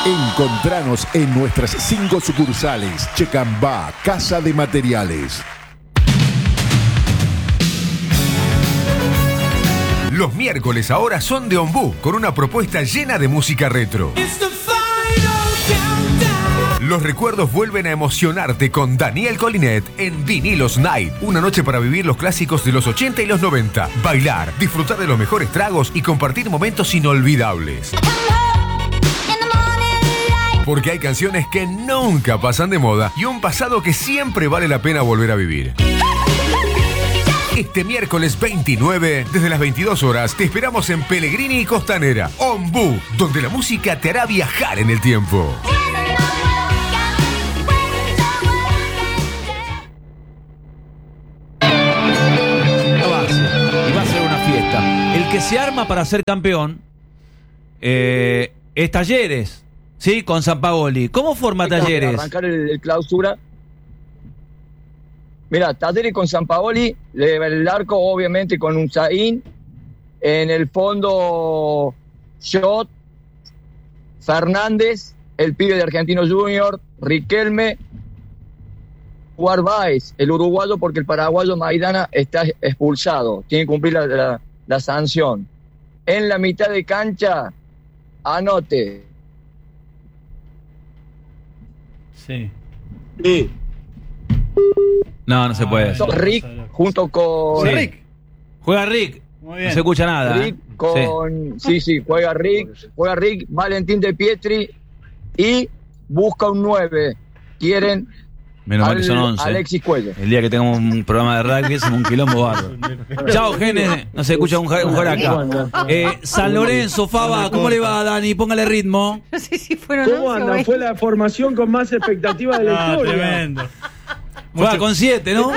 Encontranos en nuestras 5 sucursales. Checambá, Casa de Materiales. Los miércoles ahora son de Ombú, con una propuesta llena de música retro. Los recuerdos vuelven a emocionarte con Daniel Colinet en Vinilos Night. Una noche para vivir los clásicos de los 80 y los 90. Bailar, disfrutar de los mejores tragos y compartir momentos inolvidables. Porque hay canciones que nunca pasan de moda y un pasado que siempre vale la pena volver a vivir. Este miércoles 29, desde las 22 horas, te esperamos en Pellegrini y Costanera, Ombú, donde la música te hará viajar en el tiempo. Y va a ser una fiesta. El que se arma para ser campeón es Talleres, ¿sí? Con Sampaoli. ¿Cómo forma Talleres? Arrancar el clausura. Mira, Talleres con Sampaoli, el arco obviamente con un Zain, en el fondo Schott, Fernández, el pibe de Argentino Junior, Riquelme, jugar Báez, el uruguayo, porque el paraguayo Maidana está expulsado, tiene que cumplir la sanción. En la mitad de cancha, anote. Sí. No se puede. Rick junto con... Sí. Rick. Juega Rick. Muy bien. No se escucha nada. Rick con... Sí, juega Rick, Valentín de Pietri y busca un 9. Quieren menos mal que son 11. Alexis Cuello. El día que tengamos un programa de rugby es un quilombo bárbaro. Chao, Gene. No se escucha un acá. San Lorenzo, Fava, ¿cómo le va, Dani? Póngale ritmo. No sé si fueron ¿Cómo andan? Fue la formación con más expectativa de la historia. Tremendo. Juega con 7, ¿no?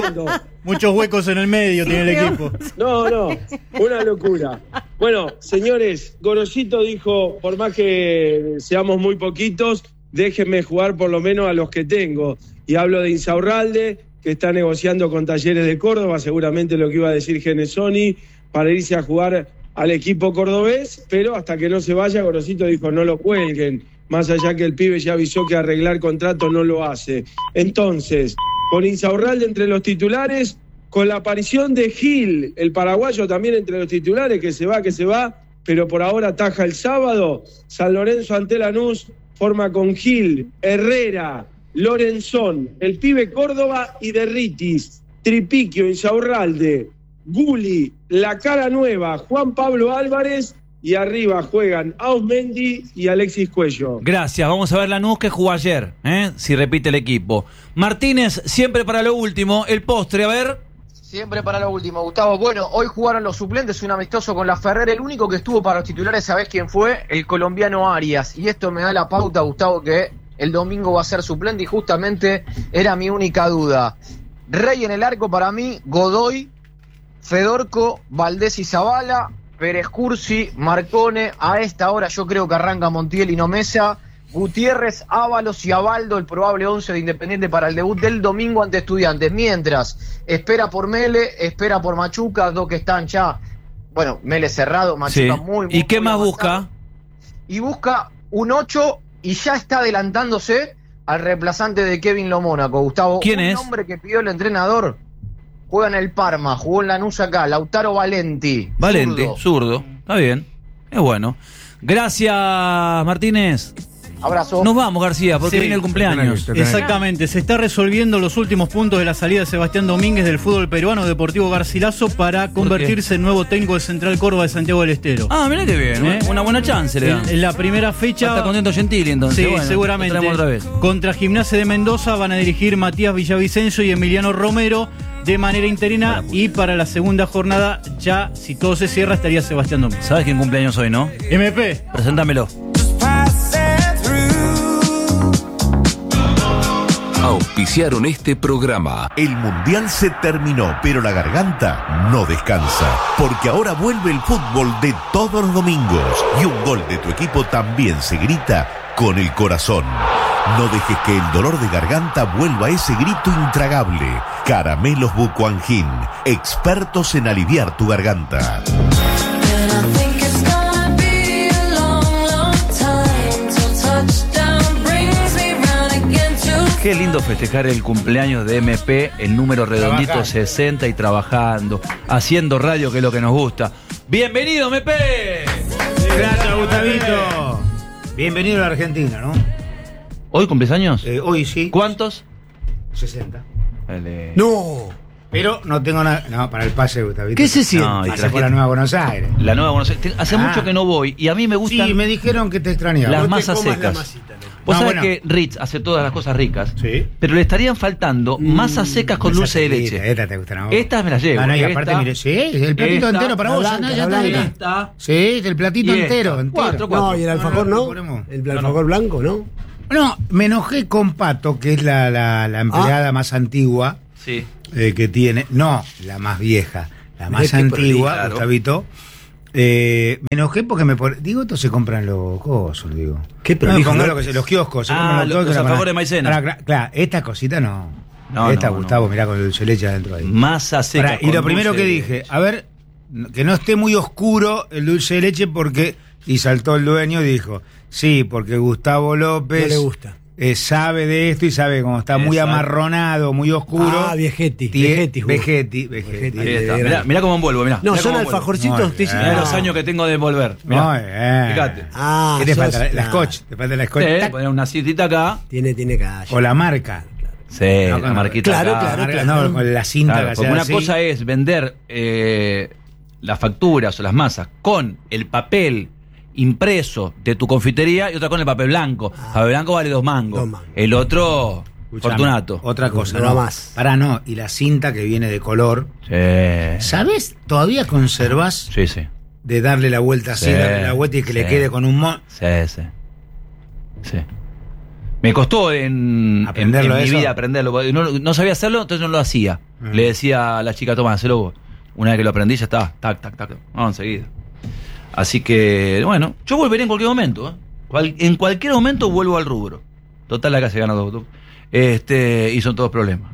Muchos huecos en el medio tiene el equipo. No, una locura. Bueno, señores, Gorosito dijo, por más que seamos muy poquitos, déjenme jugar por lo menos a los que tengo. Y hablo de Insaurralde, que está negociando con Talleres de Córdoba, seguramente lo que iba a decir Genesoni, para irse a jugar al equipo cordobés, pero hasta que no se vaya, Gorosito dijo, no lo cuelguen. Más allá que el pibe ya avisó que arreglar contrato no lo hace. Entonces, con Insaurralde entre los titulares, con la aparición de Gil, el paraguayo también entre los titulares, que se va, pero por ahora ataja el sábado. San Lorenzo ante Lanús forma con Gil, Herrera, Lorenzón, el pibe Córdoba y Derritis, Tripiquio, Insaurralde, Guli, la cara nueva, Juan Pablo Álvarez. Y arriba juegan Ausmendi y Alexis Cuello. Gracias, vamos a ver Lanús que jugó ayer, si repite el equipo. Martínez, siempre para lo último, el postre, a ver. Siempre para lo último, Gustavo. Bueno, hoy jugaron los suplentes, un amistoso con la Ferrer. El único que estuvo para los titulares, ¿sabés quién fue? El colombiano Arias. Y esto me da la pauta, Gustavo, que el domingo va a ser suplente y justamente era mi única duda. Rey en el arco para mí, Godoy, Fedorco, Valdés y Zavala, Pérez Cursi, Marcone. A esta hora yo creo que arranca Montiel y no Mesa, Gutiérrez, Ábalos y Abaldo, el probable 11 de Independiente para el debut del domingo ante Estudiantes. Mientras espera por Mele, espera por Machuca, dos que están ya, bueno, Mele cerrado, Machuca muy ¿Y qué muy más avanzado. busca? Y busca un 8 y ya está adelantándose al reemplazante de Kevin Lomónaco, Gustavo. ¿Quién es? Un nombre que pidió el entrenador. Juega en el Parma, jugó en Lanús acá, Lautaro Valenti. Zurdo. Está bien, es bueno. Gracias, Martínez. Abrazo. Nos vamos, García, porque viene el cumpleaños. Exactamente, se está resolviendo los últimos puntos de la salida de Sebastián Domínguez del fútbol peruano Deportivo Garcilaso para convertirse en nuevo técnico de Central Córdoba de Santiago del Estero. Ah, mirá que bien, una buena chance le dan. En la primera fecha... Está contento Gentili, entonces. Sí, bueno, seguramente. otra vez. Contra Gimnasia de Mendoza van a dirigir Matías Villavicencio y Emiliano Romero de manera interina, y para la segunda jornada, ya, si todo se cierra, estaría Sebastián Domínguez. ¿Sabes quién cumpleaños hoy, no? MP. Preséntamelo. Auspiciaron este programa. El Mundial se terminó, pero la garganta no descansa. Porque ahora vuelve el fútbol de todos los domingos. Y un gol de tu equipo también se grita con el corazón. No dejes que el dolor de garganta vuelva a ese grito intragable. Caramelos Bucuangin, expertos en aliviar tu garganta. Qué lindo festejar el cumpleaños de MP, el número redondito Trabajando. 60 y trabajando, haciendo radio, que es lo que nos gusta. ¡Bienvenido, MP! Gracias, Gustavito. Bienvenido a la Argentina, ¿no? ¿Hoy cumples años? Hoy sí. ¿Cuántos? 60. Dale. ¡No! Pero no tengo nada. No, para el pase, Gustavito. ¿Qué se siente? No, y Pase por la Nueva Buenos Aires. La Nueva Buenos Aires. Hace mucho que no voy y a mí me gustan Sí, me dijeron que te extrañaba. las Vos te masas comas la secas. masita, Vos No, sabés bueno. que Ritz hace todas las cosas ricas, Sí. pero le estarían faltando masas secas con Esa dulce de chiquita, leche. Esta te gusta, ¿no? Estas me las llevo. Ah, no, y Esta, aparte, mire, sí, el platito esta, entero para la vos. blanca, ya la está, blanca. ya. Esta. Sí, el platito Y esta. entero. Cuatro. No, y el alfajor no. ponemos. El alfajor blanco, ¿no? No, me enojé con Pato, que es la empleada más antigua Sí. que tiene. No, la más vieja. La más Qué antigua, claro. Gustavito. Me enojé porque digo, esto se compran los cosos, digo. ¿Qué No me prolijo, pongas no? los kioscos. Se Ah, compran los kioscos, alfajores de maicena. Claro, esta cosita no. No, Esta, no, Gustavo, no. mirá, con el dulce de leche adentro ahí. Masa seca. Pará, y con lo primero dulce que de dije, leche. a ver, que no esté muy oscuro el dulce de leche porque... Y saltó el dueño y dijo, sí, porque Gustavo López... No le gusta. sabe de esto y sabe cómo está muy Exacto. amarronado, muy oscuro. Ah, Vegetti. Vegetti. Vegetti. Vegetti. Ahí está. Mirá cómo envuelvo, mirá. No, Mirá son cómo envuelvo. alfajorcitos. Muy usted dice- bien. Mirá no. los años que tengo de envolver. Mirá. Muy bien. Fíjate. Ah, ¿Qué te sos- falta? La nah, scotch. Te falta la scotch. Sí, Tac. poner una cintita acá. Tiene calle. O la marca. Sí, No, la con- marquita Claro, acá. claro. No, con la cinta Claro, que porque sea una así. cosa es vender las facturas o las masas con el papel impreso de tu confitería y otra con el papel blanco. El papel blanco vale 2 mangos. 2 mangos. El otro, Escuchame, Fortunato. Otra cosa, No no. va más. Pará, no. Y la cinta que viene de color. Sí. ¿Sabés? ¿Todavía conservás Sí, sí. de darle la vuelta así, Sí, darle la vuelta y que le sí. quede con un Sí, sí. Sí. Me costó en ¿Aprenderlo mi eso? vida aprenderlo. No sabía hacerlo, entonces no lo hacía. Le decía a la chica, toma, hacelo vos. Una vez que lo aprendí, ya está. Tac, tac, tac. Vamos enseguida. Así que, bueno, yo volveré en cualquier momento. En cualquier momento vuelvo al rubro. Total, acá se gana todo. Y son todos problemas.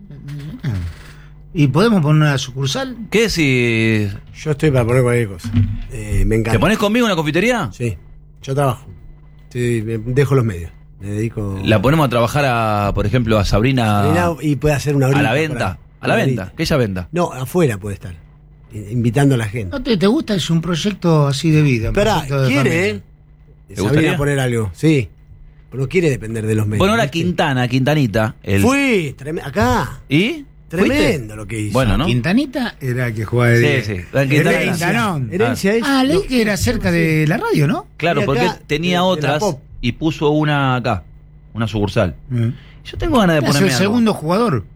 ¿Y podemos poner una sucursal? ¿Qué si Yo estoy para poner cualquier cosa. Me encanta. te pones conmigo en la confitería? Sí, yo trabajo. Sí, me dejo los medios. Me dedico. La ponemos a trabajar, por ejemplo, a Sabrina Y puede hacer una a horita la por venta. ahí. A la Una venta. horita. Que ella venda. No, afuera puede estar. Invitando a la gente. ¿No te gusta? Es un proyecto así de vida. un Esperá, proyecto de quiere, familia. ¿Te Sabrina gustaría? poner algo. Sí. Pero no quiere depender de los medios. Bueno, ahora ¿viste? Quintanita. Fui, acá. ¿Y? Tremendo ¿Fuiste? lo que hizo. Bueno, ¿no? Quintanita era el que jugaba de Sí, 10. sí. La Quintana Era era- Quintanón. Herencia es. Ah, leí que era cerca de la radio, ¿no? Claro, Mira porque acá, tenía de la otras Pop. y puso una acá, una sucursal. Yo tengo ganas de Es ponerme el algo. segundo jugador.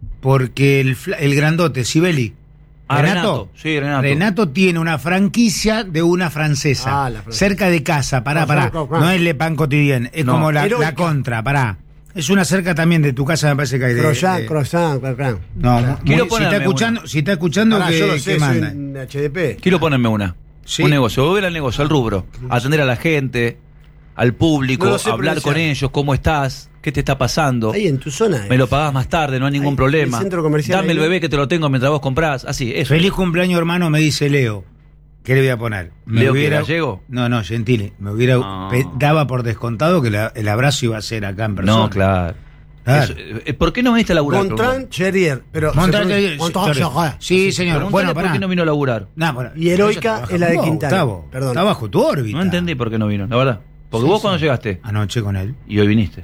Porque el grandote, Sibeli. Ah, Renato. Sí, Renato. Renato tiene una franquicia de una francesa. Ah, la francesa. Cerca de casa, pará. Croissant. No es Le Pan Quotidien, es No. como la Heroica. contra, pará. Es una cerca también de tu casa, me parece que hay de. Croissant. No, Quiero si ponerme está escuchando Ahora, que, yo lo que sé, soy manda. en HDP. Quiero ponerme una. Sí. Un negocio, volver al negocio, al rubro. Atender a la gente, al público, No lo sé hablar con pronunciar. ellos, cómo estás, qué te está pasando. Ahí en tu zona. Me lo pagás más tarde, no hay ningún Ahí, problema. el centro comercial Dame ahí, el ¿no? bebé que te lo tengo mientras vos comprás. Así, eso. Feliz cumpleaños, hermano, me dice Leo. ¿Qué le voy a poner? ¿Leo que gallego? No, Gentile. Me hubiera No. daba por descontado que el abrazo iba a ser acá en persona. No, claro. Claro. ¿Por qué no viniste a laburar? Montran Cherrier. Pero Montran se Cherrier, pronuncia- sí, Montran sí, Cherrier. señor. Preguntale Bueno, ¿por pará. qué no vino a laburar? No, bueno, Y Heroica eso trabaja es la de con vos, Quintana. Gustavo. Perdón. Está bajo tu órbita. No entendí por qué no vino, la verdad. Porque Sí, vos sí. cuando llegaste Anoche con él. y hoy viniste.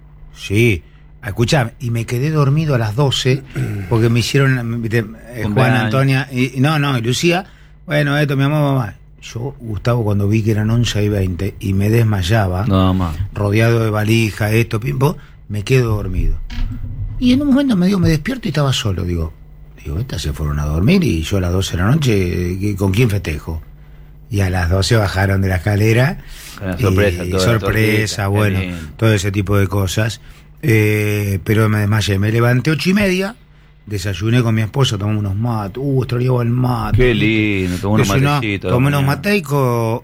Sí. Escuchame, y me quedé dormido a las 12 porque me hicieron, viste, Juan, Cumpleaños. Antonia, y Lucía. Bueno, esto, mi amor, mamá. Yo, Gustavo, cuando vi que eran 11:20 y me desmayaba, No, más. rodeado de valija, esto, pimpo, me quedo dormido. Y en un momento me despierto y estaba solo. Digo, estas se fueron a dormir y yo a las 12 de la noche, ¿con quién festejo? Y a las 12 bajaron de la escalera. Sorpresa, y toda la sorpresa, tortita, bueno, qué lindo. todo ese tipo de cosas. Pero me desmayé. Me levanté 8:30, desayuné con mi esposa, tomamos unos mates. Extrañaba el mate. Qué lindo, tomó unos Eso no, matecitos. tomé unos mañana. mateicos,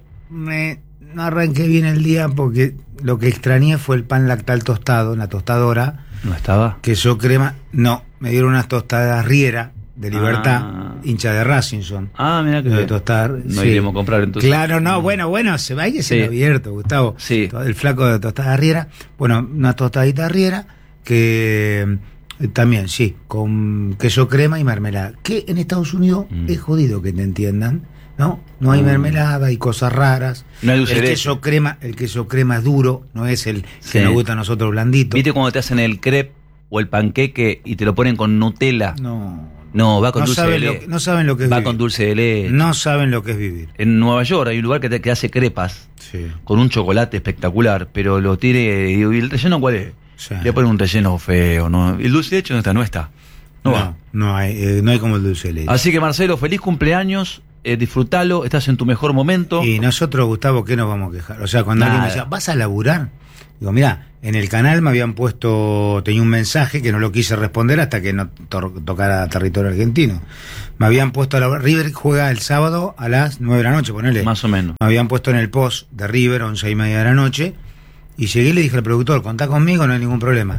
no arranqué bien el día porque lo que extrañé fue el pan lactal tostado en la tostadora, ¿No estaba? queso crema. No, me dieron unas tostadas Riera de Libertad, Ah. hincha de Racing son. Ah, mira que De tostar. no sí. iremos a comprar entonces. Claro, no, bueno, se va, hay que ser Sí. abierto, Gustavo. Sí. El flaco de tostada Riera. Bueno, una tostadita Riera. que también, sí, con queso crema y mermelada. Que en Estados Unidos es jodido que te entiendan, ¿no? No hay mermelada, hay cosas raras. No hay dulce el de queso crema es duro, no es el Sí. que nos gusta a nosotros blandito. ¿Viste cuando te hacen el crepe o el panqueque y te lo ponen con Nutella? No, va con No dulce de saben leche. no saben lo que es Va vivir. con dulce de leche. No saben lo que es vivir. En Nueva York hay un lugar que hace crepas con un chocolate espectacular, pero lo tiene. ¿Y el relleno cuál es? Sí. Le ponen un relleno feo, ¿no? El dulce de leche no está. No va. No hay como el dulce de leche. Así que Marcelo, feliz cumpleaños, disfrútalo, estás en tu mejor momento. Y nosotros, Gustavo, ¿qué nos vamos a quejar? O sea, cuando Nada. alguien me decía, ¿vas a laburar? Digo, mira, en el canal me habían puesto, tenía un mensaje que no lo quise responder hasta que no tocara territorio argentino. Me habían puesto a laburar. River juega el sábado a las 9 de la noche, ponele. Más o menos. Me habían puesto en el post de River, 11:30 de la noche, y llegué y le dije al productor, contá conmigo, no hay ningún problema.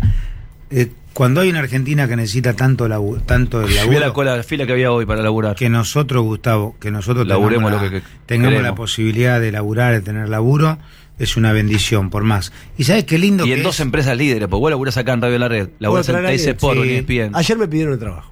Cuando hay una Argentina que necesita tanto el laburo, Vi la fila que había hoy para laburar. que nosotros, Gustavo, que nosotros Laburemos tengamos, lo que tengamos la queremos. posibilidad de laburar, de tener laburo, es una bendición, por más. ¿Y sabes qué lindo Y que en es? dos empresas líderes, porque vos laburás acá en Radio La Red, laburás en Otra Teis área, Sport, sí. en ESPN. Ayer me pidieron trabajo.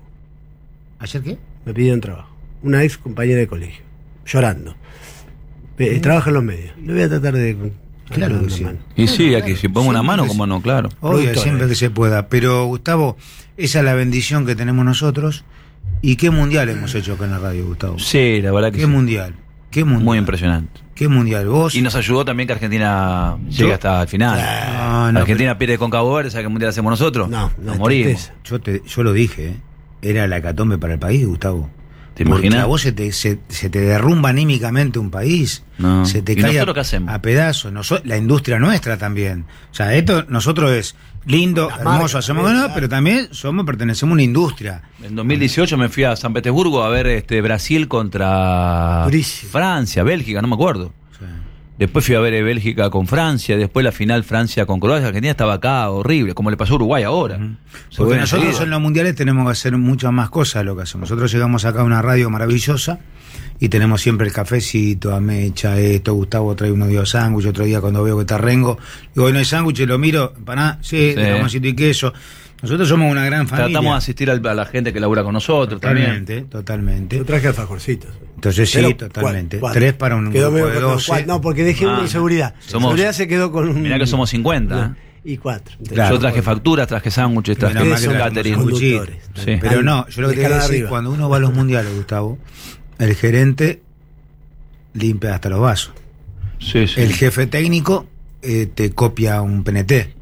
¿Ayer qué? Me pidieron trabajo. Una ex compañera de colegio. Llorando. Trabaja en los medios. Le voy a tratar de... Claro que una sí. mano. Y sí, aquí si pongo una mano, como no, claro. Obvio, Productora. siempre que se pueda. Pero, Gustavo, esa es la bendición que tenemos nosotros. ¿Y qué mundial hemos hecho acá en la radio, Gustavo? Sí, la verdad que ¿Qué sí. mundial? ¿Qué mundial? Muy impresionante. ¿Qué mundial? ¿Vos? Y nos ayudó también que Argentina llegue hasta el final. No, Argentina pierde con Cabo Verde, ¿sabes qué mundial hacemos nosotros? No, nos morimos. tristeza. Yo lo dije, era la hecatombe para el país, Gustavo. ¿Te Porque imaginas? a vos se te derrumba anímicamente un país. No. Se te ¿Y cae nosotros qué hacemos? a pedazos. La industria nuestra también. O sea, esto nosotros es lindo, La hermoso, marca, hacemos claro. pero también pertenecemos a una industria. En 2018 me fui a San Petersburgo a ver Brasil contra Durísimo. Francia, Bélgica, no me acuerdo. Sí. Después fui a ver Bélgica con Francia, después la final Francia con Croacia. Argentina estaba acá, horrible, como le pasó a Uruguay ahora. Se Porque fue nosotros enseguida. en los mundiales tenemos que hacer muchas más cosas de lo que hacemos. Nosotros llegamos acá a una radio maravillosa y tenemos siempre el cafecito, amecha, esto, Gustavo trae unos días sándwich, otro día cuando veo que está rengo, digo, hoy no hay sándwich, lo miro, empanada, sí, de jamoncito y queso. Nosotros somos una gran familia. Tratamos de asistir a la gente que labura con nosotros también. Totalmente. Yo traje alfajorcitos. Entonces sí, Pero, totalmente. cuatro. 3 para un Quedó grupo medio de con 12. cuatro. No, porque dejé uno en seguridad. somos- Seguridad se quedó con un... Mirá que somos 50. Y 4. Claro. Yo traje facturas, traje sándwiches, traje Menos mal que son trajimos catering. sanguchito. conductores. Sí. Pero no, yo lo que te voy a decir, arriba. cuando uno va a los mundiales, Gustavo, el gerente limpia hasta los vasos. Sí, sí. El jefe técnico te copia un PNT.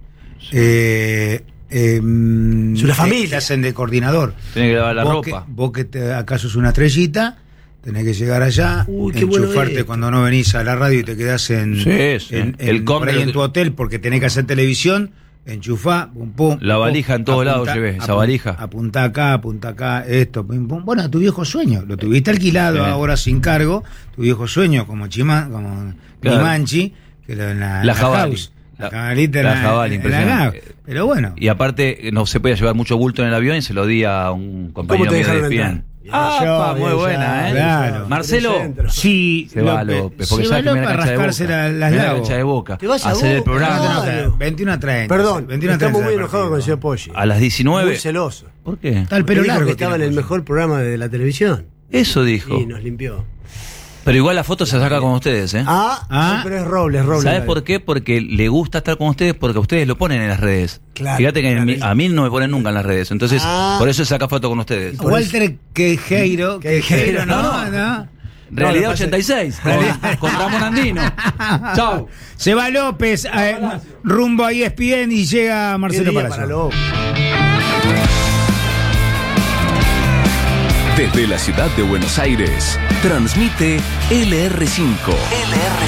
Es una familia. Te hacen de coordinador. Tiene que lavar la vos ropa. vos que acaso sos una estrellita, tenés que llegar allá, Uy, qué bueno enchufarte esto. cuando no venís a la radio y te quedás en, Sí, sí. El por ahí Conde- en tu hotel porque tenés que hacer televisión, enchufá, pum, pum. La pum, valija en todos lados llevé, esa valija. Apuntá acá, esto, pum, pum. Bueno, tu viejo sueño, lo tuviste alquilado Sí. ahora sin cargo, tu viejo sueño como como Claro. Limanchi, que en la La Jabali. house. La cabalita La en Jabali, en impresionante. house. Pero bueno. Y aparte, no se podía llevar mucho bulto en el avión y se lo di a un compañero ¿Cómo te mío de dejaron ESPN. entrar? Ah, muy buena, ¿eh? Claro. Marcelo, Sí, se va López, porque se sabe que va me da para cancha de rascarse Boca. las Me da lagos. cancha de Boca. Te vas a Hacer el Boca, programa claro. 21:30. Perdón, 21:30 estamos muy el enojados partido. con el señor Poggi. A las 19. Muy celoso. ¿Por qué? Está el Porque pelo dijo largo. que estaba en tiene el Poggi. mejor programa de la televisión. Eso dijo. Y nos limpió. Pero igual la foto se saca con ustedes, ¿eh? Ah, pero es Robles. ¿Sabes por qué? Porque le gusta estar con ustedes porque ustedes lo ponen en las redes. Claro, Fíjate que claro. a mí no me ponen nunca en las redes. Entonces, Ah. por eso saca foto con ustedes. Walter Quejeiro. Quejeiro, no. Realidad lo que pasa- 86. Con Ramón Andino. Chao. Se va López rumbo a ESPN y llega Marcelo para Palazzo. Desde la ciudad de Buenos Aires, transmite LR5. LR5.